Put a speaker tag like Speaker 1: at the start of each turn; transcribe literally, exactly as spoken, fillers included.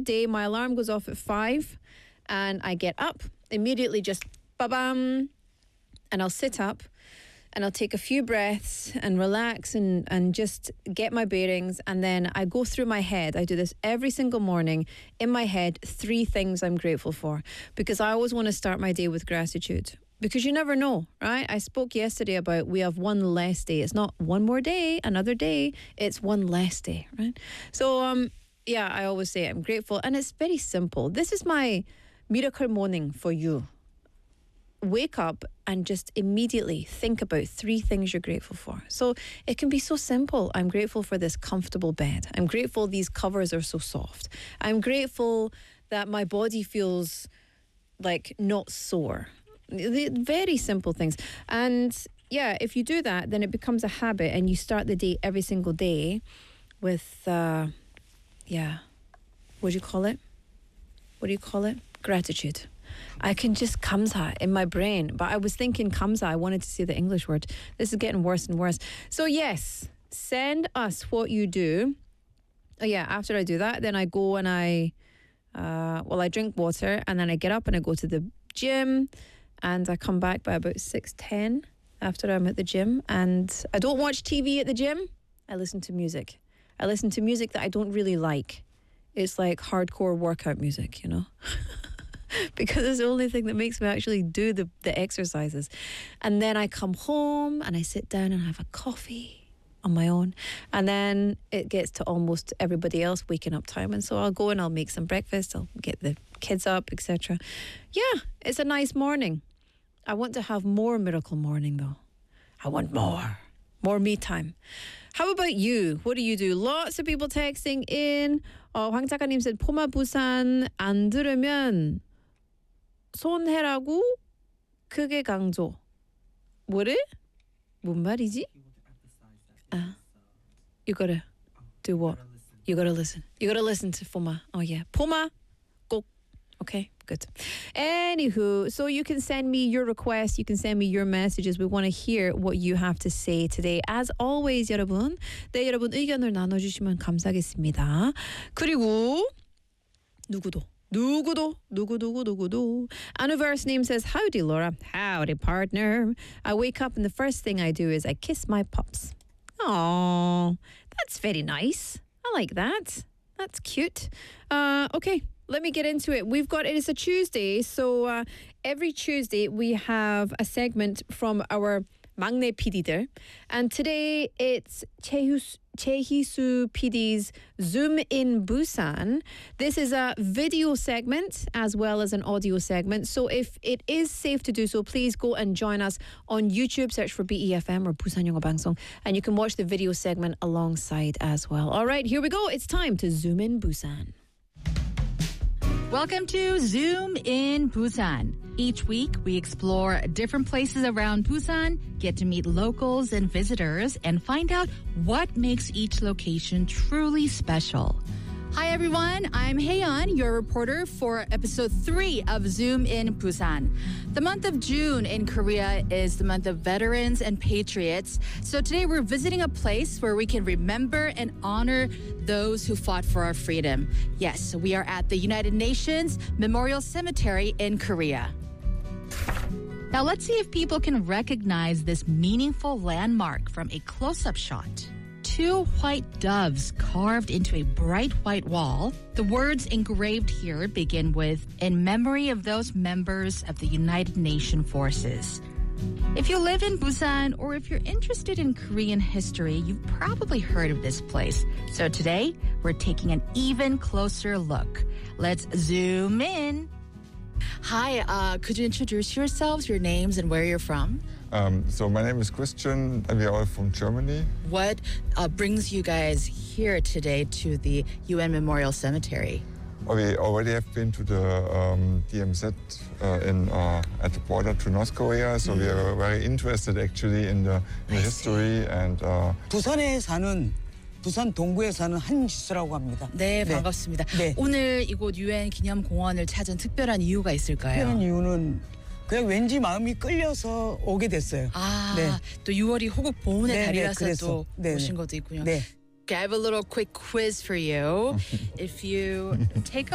Speaker 1: day, my alarm goes off at five and I get up, immediately just ba-bam, and I'll sit up and I'll take a few breaths and relax and, and just get my bearings. And then I go through my head. I do this every single morning in my head, three things I'm grateful for, because I always want to start my day with gratitude. Because you never know, right? I spoke yesterday about we have one less day. It's not one more day, another day. It's one less day, right? So, um, yeah, I always say I'm grateful. And it's very simple. This is my miracle morning for you. Wake up and just immediately think about three things you're grateful for. So it can be so simple. I'm grateful for this comfortable bed. I'm grateful these covers are so soft. I'm grateful that my body feels like not sore. The very simple things. And yeah, if you do that, then it becomes a habit and you start the day every single day with, uh, yeah, what do you call it? What do you call it? Gratitude. I can just kamsa in my brain, but I was thinking kamsa. I wanted to say the English word. This is getting worse and worse. So yes, send us what you do. Oh yeah, after I do that, then I go and I, uh, well, I drink water and then I get up and I go to the gym and I come back by about six ten after I'm at the gym. And I don't watch T V at the gym. I listen to music. I listen to music that I don't really like. It's like hardcore workout music, you know? Because it's the only thing that makes me actually do the, the exercises. And then I come home and I sit down and have a coffee on my own. And then it gets to almost everybody else waking up time. And so I'll go and I'll make some breakfast. I'll get the kids up, et cetera. Yeah, it's a nice morning. I want to have more miracle morning though. I want more. More me time. How about you? What do you do? Lots of people texting in. 어, 황 작가님 said, 포마 부산 안 들으면 손해라고 크게 강조. 뭐래? 뭔 말이지? Uh, you gotta do what? You gotta listen. You gotta listen to 포마. Oh yeah. 포마 꼭. Okay, good. Anywho, so you can send me your requests. You can send me your messages. We want to hear what you have to say today. As always, 여러분. 네, 여러분 의견을 나눠주시면 감사하겠습니다. 그리고 누구도. 누구도, 누구누구, 누구도. Anniverse name says, howdy, Laura. Howdy, partner. I wake up and the first thing I do is I kiss my pups. Oh, that's very nice. I like that. That's cute. Uh, okay, let me get into it. We've got, it is a Tuesday, so uh, every Tuesday we have a segment from our 막내 피디들. And today it's Chehisu, Chehisu P D's Zoom in Busan. This is a video segment as well as an audio segment. So if it is safe to do so, please go and join us on YouTube. Search for B E F M or Busan 영어 방송. And you can watch the video segment alongside as well. All right, here we go. It's time to Zoom in Busan.
Speaker 2: Welcome to Zoom in Busan. Each week, we explore different places around Busan, get to meet locals and visitors, and find out what makes each location truly special. Hi, everyone. I'm Haeyeon, your reporter for episode three of Zoom in Busan. The month of June in Korea is the month of veterans and patriots. So today we're visiting a place where we can remember and honor those who fought for our freedom. Yes, we are at the United Nations Memorial Cemetery in Korea. Now let's see if people can recognize this meaningful landmark from a close-up shot. Two white doves carved into a bright white wall. The words engraved here begin with, in memory of those members of the United Nations forces. If you live in Busan or if you're interested in Korean history, you've probably heard of this place. So today, we're taking an even closer look. Let's zoom in. Hi, uh, could you introduce yourselves, your names, and where you're from?
Speaker 3: Um, so my name is Christian, and we are all from Germany.
Speaker 2: What uh, brings you guys here today to the U N Memorial Cemetery?
Speaker 3: Well, we already have been to the um, D M Z uh, in uh, at the border to North Korea, so mm. we are very interested actually in the, in the history and. Uh,
Speaker 4: 부산에 사는 부산 동구에 사는 한지수라고 합니다.
Speaker 2: 네, 반갑습니다. 네. 오늘 이곳 유엔 기념공원을 찾은 특별한 이유가 있을까요?
Speaker 4: 특별한 이유는 그냥 왠지 마음이 끌려서 오게 됐어요.
Speaker 2: 아,
Speaker 4: 네.
Speaker 2: 또 유월이 호국 보훈의
Speaker 4: 네,
Speaker 2: 달이라서
Speaker 4: 네,
Speaker 2: 또
Speaker 4: 네,
Speaker 2: 오신 것도 있군요.
Speaker 4: 네.
Speaker 2: Okay, I have a little quick quiz for you. If you take a